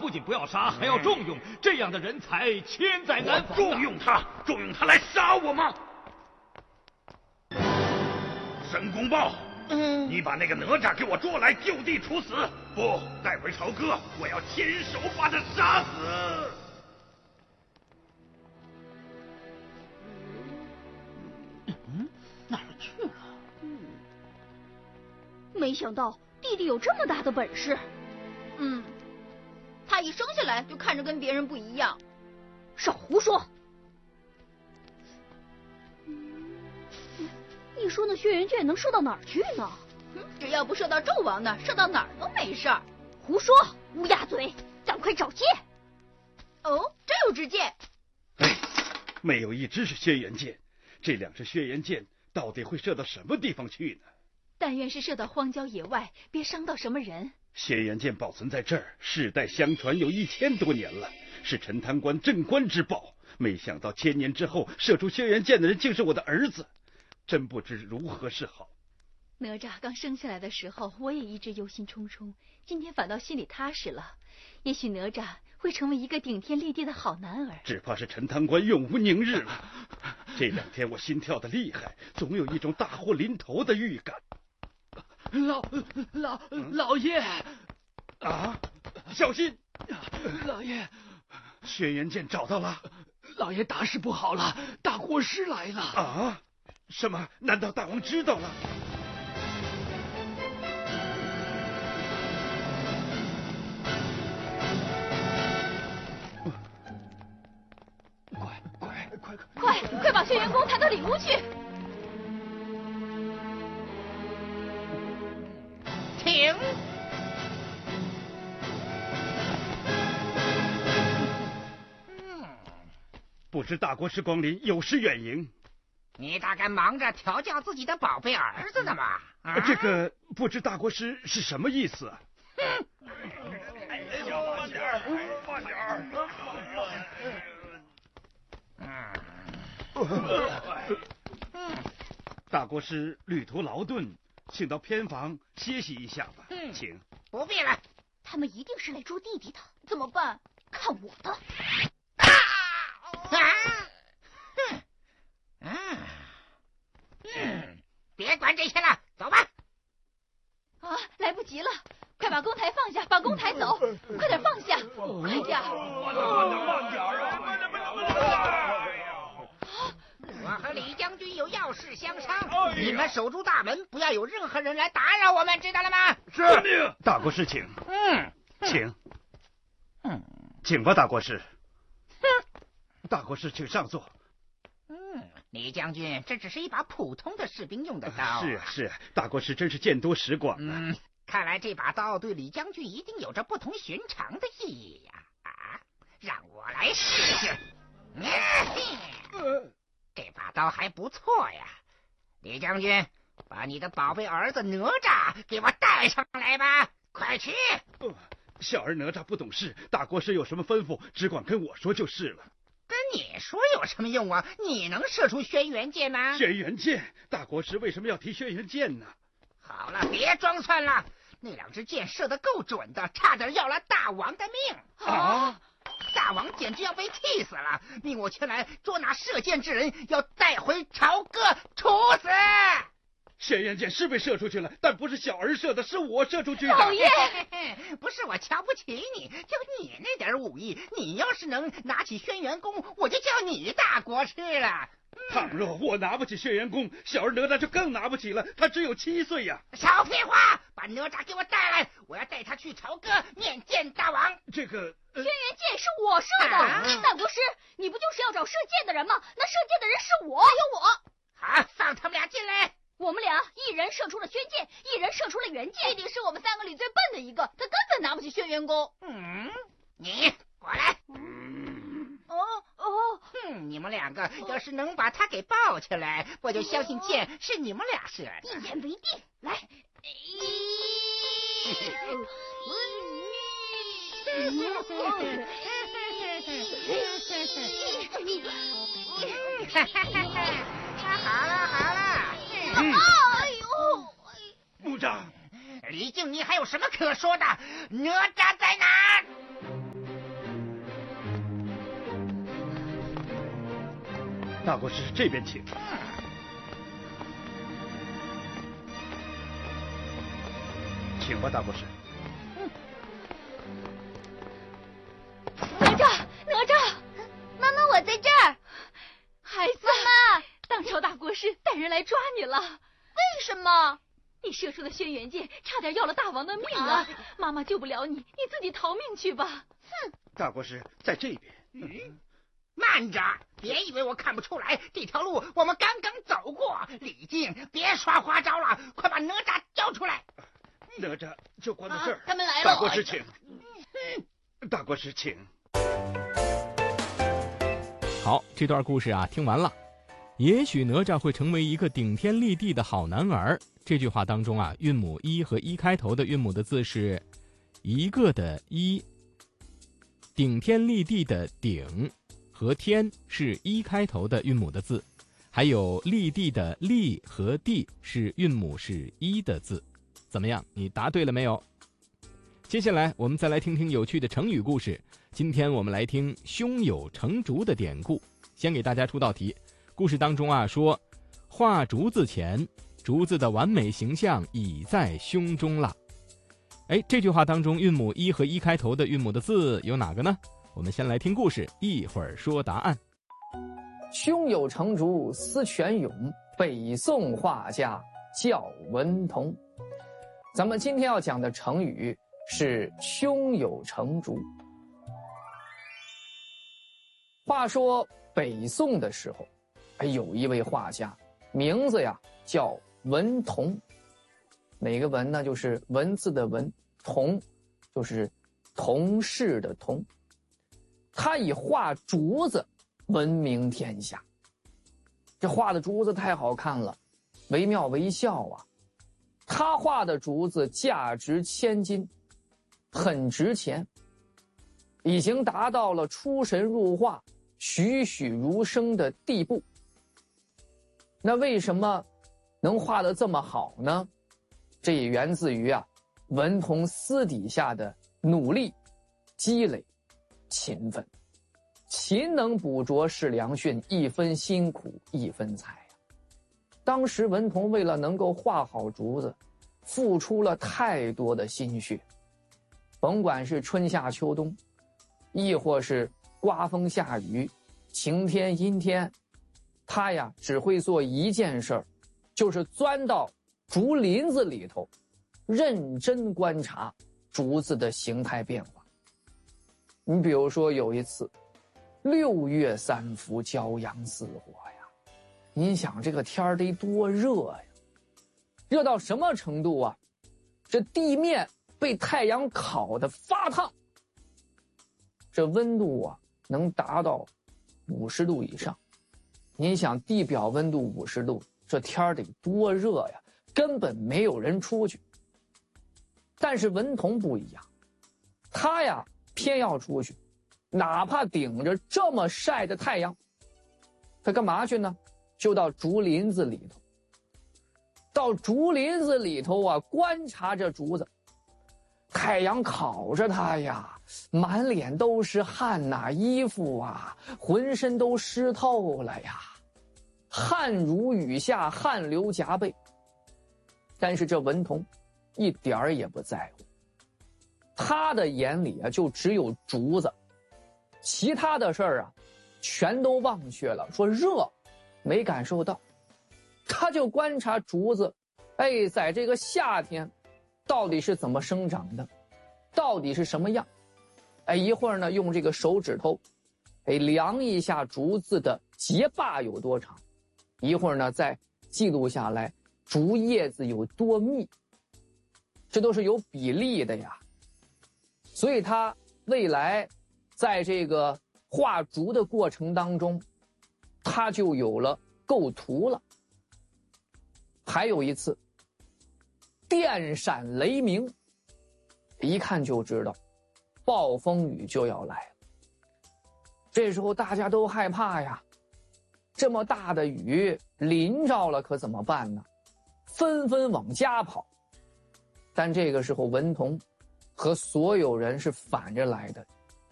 不仅不要杀，还要重用，这样的人才千载难逢。 重用他来杀我吗？申公豹，你把那个哪吒给我捉来，就地处死！不带回朝歌，我要亲手把他杀死！ 哪儿去了？没想到弟弟有这么大的本事。 他一生下来就看着跟别人不一样。 少胡说！你说那轩辕剑能射到哪儿去呢？ 只要不射到纣王那儿，射到哪儿都没事儿。 胡说！乌鸦嘴！赶快找剑！ 哦，真有支箭！ 哎，没有一支是轩辕剑，这2支轩辕剑到底会射到什么地方去呢？ 但愿是射到荒郊野外，别伤到什么人。 轩辕剑保存在这儿，世代相传有1000多年了，是陈塘关镇关之宝。没想到1000年之后，射出轩辕剑的人竟是我的儿子，真不知如何是好。 哪吒刚生下来的时候，我也一直忧心忡忡，今天反倒心里踏实了。也许哪吒会成为一个顶天立地的好男儿。 只怕是陈塘关永无宁日了。这2天我心跳的厉害，总有一种大祸临头的预感。 老爷啊，小心！ 老爷， 轩辕剑找到了。 老爷大事不好了，大国师来了。 啊？什么？难道大王知道了？ 快把轩辕公抬到里屋去！ 停！ 不知大国师光临，有失远迎。 你大概忙着调教自己的宝贝儿子呢嘛？ 这个不知大国师是什么意思啊？ 慢点儿，慢点儿。 大国师旅途劳顿，请到偏房歇息一下吧。请。 不必了。 他们一定是来捉弟弟的，怎么办？看我的！ 别管这些了，走吧。 啊，来不及了！快把公台放下，把公台走，快点放下，快点！ 慢点啊！ 我和李将军有要事相商，你们守住大门，不要有任何人来打扰我们，知道了吗？ 是。大国师请。请。请吧，大国师。大国师请上座。 李将军，这只是一把普通的士兵用的刀。 是，大国师真是见多识广啊。 看来这把刀对李将军一定有着不同寻常的意义呀！让我来试试。这把刀还不错呀，李将军，把你的宝贝儿子哪吒给我带上来吧，快去！ 小儿哪吒不懂事，大国师有什么吩咐，只管跟我说就是了。 跟你说有什么用啊？你能射出轩辕剑吗？ 轩辕剑？大国师为什么要提轩辕剑呢？ 好了，别装蒜了，那2支箭射得够准的，差点要了大王的命啊！ 大王简直要被气死了，命我前来捉拿射箭之人，要带回朝歌处死。 轩辕剑是被射出去了，但不是小儿射的，是我射出去的。 老爷， 不是我瞧不起你，就你那点武艺，你要是能拿起轩辕弓，我就叫你大国师了。 倘若我拿不起轩辕弓，小儿哪吒就更拿不起了，他只有7岁呀。 少废话，把哪吒给我带来，我要带他去朝歌面见大王。 这个轩辕剑是我射的，大国师，你不就是要找射箭的人吗？那射箭的人是我，还有我。 好，放他们俩进来。 我们俩一人射出了宣剑，一人射出了原剑。 弟弟是我们3个里最笨的一个，他根本拿不起轩辕弓。 你过来。你们2个要是能把他给抱起来，我就相信剑是你们俩射的。 一言为定，来。 好了。 哎呦！ 部长，李靖，你还有什么可说的？哪吒在哪？ 大国师这边请。请吧，大国师。 哪吒，哪吒， 妈妈，我在这儿。 孩子， 妈妈， 当朝大国师带人来抓你了。 为什么？ 你射出的轩辕剑差点要了大王的命啊！妈妈救不了你，你自己逃命去吧。 哼！ 大国师在这边。 慢着，别以为我看不出来，这条路我们刚刚走过。李靖，别耍花招了，快把哪吒交出来。 哪吒就关到这儿。 他们来了。 大国师请。大国师请。 好，这段故事啊听完了。也许哪吒会成为一个顶天立地的好男儿。这句话当中啊，韵母一和一开头的韵母的字是一个的一，顶天立地的顶和天是一开头的韵母的字，还有立地的立和地是韵母是一的字。怎么样，你答对了没有？接下来我们再来听听有趣的成语故事。今天我们来听胸有成竹的典故。先给大家出道题，故事当中啊说，画竹子前，竹子的完美形象已在胸中了。这句话当中韵母一和一开头的韵母的字有哪个呢？我们先来听故事，一会儿说答案。 胸有成竹思泉涌，北宋画家叫文同。咱们今天要讲的成语是胸有成竹。话说北宋的时候，有一位画家，名字呀叫文同。哪个文呢？就是文字的文，同就是同事的同。他以画竹子闻名天下。这画的竹子太好看了，惟妙惟肖啊。他画的竹子价值千金，很值钱，已经达到了出神入化、栩栩如生的地步。那为什么能画得这么好呢？这也源自于文同私底下的努力、积累、勤奋。勤能补拙是良训，一分辛苦一分财。当时文同为了能够画好竹子，付出了太多的心血，甭管是春夏秋冬，亦或是刮风下雨、晴天阴天，他只会做一件事儿，就是钻到竹林子里头，认真观察竹子的形态变化。你比如说有一次6月3伏，骄阳似火呀，您想这个天儿得多热呀，热到什么程度啊？这地面被太阳烤得发烫，这温度能达到50度以上。您想地表温度50度，这天儿得多热呀，根本没有人出去。但是文同不一样，他偏要出去，哪怕顶着这么晒的太阳，他干嘛去呢？就到竹林子里头。到竹林子里头观察着竹子，太阳烤着他呀，满脸都是汗呐，衣服浑身都湿透了呀，汗如雨下，汗流浃背。但是这文同一点儿也不在乎，他的眼里就只有竹子，其他的事儿全都忘却了，说热没感受到。他就观察竹子，在这个夏天到底是怎么生长的，到底是什么样。一会儿呢用这个手指头量一下竹子的节把有多长，一会儿呢再记录下来竹叶子有多密，这都是有比例的呀。所以他未来在这个画竹的过程当中，他就有了构图了。还有一次电闪雷鸣，一看就知道暴风雨就要来了。这时候大家都害怕呀，这么大的雨淋着了可怎么办呢？纷纷往家跑。但这个时候文同和所有人是反着来的，